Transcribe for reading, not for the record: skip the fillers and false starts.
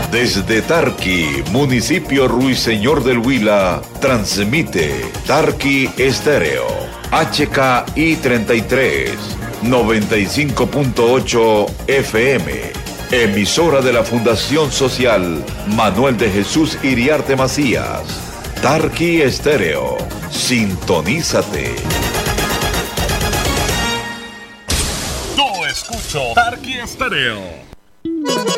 Desde Tarqui, municipio Ruiseñor del Huila, transmite Tarqui Estéreo, HKI 33, 95.8 FM, emisora de la Fundación Social Manuel de Jesús Iriarte Macías. Tarqui Estéreo, sintonízate. Yo escucho Tarqui Estéreo.